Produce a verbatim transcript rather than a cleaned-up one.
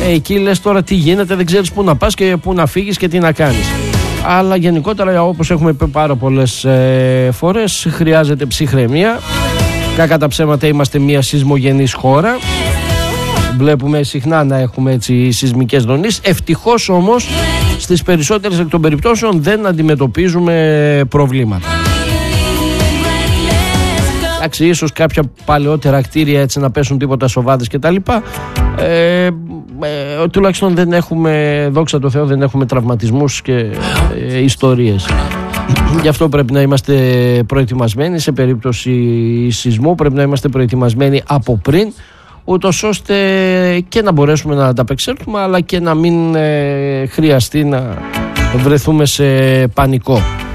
Ε, εκεί λες τώρα τι γίνεται, δεν ξέρεις πού να πας και πού να φύγεις και τι να κάνεις. Αλλά γενικότερα, όπως έχουμε πει πάρα πολλές ε, φορές, χρειάζεται ψυχραιμία. Κακά τα ψέματα, είμαστε μια σεισμογενής χώρα. Βλέπουμε συχνά να έχουμε έτσι σεισμικές δονήσεις. Ευτυχώς όμως στις περισσότερες εκ των περιπτώσεων δεν αντιμετωπίζουμε προβλήματα. Εντάξει, ίσως κάποια παλαιότερα κτίρια έτσι να πέσουν τίποτα σοβάδες και τα λοιπά. Ε, ε, τουλάχιστον δεν έχουμε, δόξα τω Θεώ, δεν έχουμε τραυματισμούς και ε, ιστορίες. Γι' αυτό πρέπει να είμαστε προετοιμασμένοι σε περίπτωση σεισμού, πρέπει να είμαστε προετοιμασμένοι από πριν, ούτως ώστε και να μπορέσουμε να ανταπεξέλθουμε, αλλά και να μην ε, χρειαστεί να βρεθούμε σε πανικό.